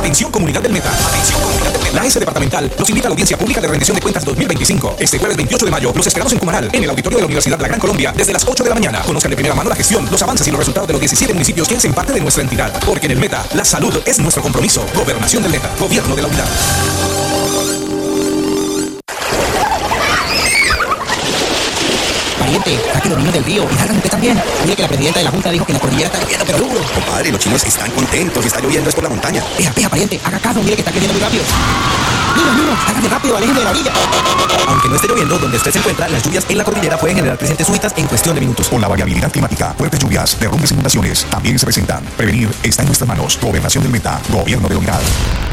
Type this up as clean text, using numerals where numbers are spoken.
Atención comunidad del Meta. Atención comunidad del Meta. La S departamental los invita a la audiencia pública de rendición de cuentas 2025. Este jueves 28 de mayo los esperamos en Cumaral, en el auditorio de la Universidad La Gran Colombia, desde las 8 de la mañana. Conozcan de primera mano la gestión, los avances y los resultados de los 17 municipios que hacen parte de nuestra entidad. Porque en el Meta, la salud es nuestro compromiso. Gobernación del Meta. Gobierno de la unidad. Pariente, saque los niños del río y salgan usted también. Mire que la presidenta de la Junta dijo que en la cordillera está lloviendo, pero duro. Compadre, los chinos están contentos y está lloviendo es por la montaña. Deja, pariente, haga caso, mire que está creciendo muy rápido. Niños, háganse rápido, aléjense de la orilla. Aunque no esté lloviendo, donde usted se encuentra, las lluvias en la cordillera pueden generar crecientes súbitas en cuestión de minutos. Con la variabilidad climática, fuertes lluvias, derrumbes e inundaciones también se presentan. Prevenir está en nuestras manos. Gobernación del Meta, Gobierno de la Unidad.